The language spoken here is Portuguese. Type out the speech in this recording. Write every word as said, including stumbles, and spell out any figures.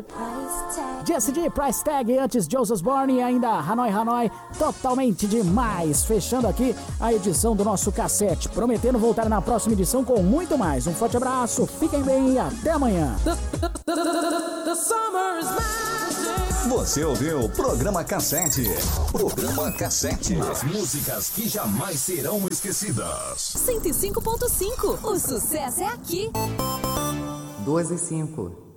Jessie J, Price Tag, antes Joseph Borne e ainda Hanoi Hanoi, totalmente demais. Fechando aqui a edição do nosso cassete, prometendo voltar na próxima edição com muito mais. Um forte abraço, fiquem bem e até amanhã. Você ouviu o Programa Cassete. Programa Cassete. As músicas que jamais serão esquecidas. cento e cinco ponto cinco. O sucesso é aqui. doze e cinco.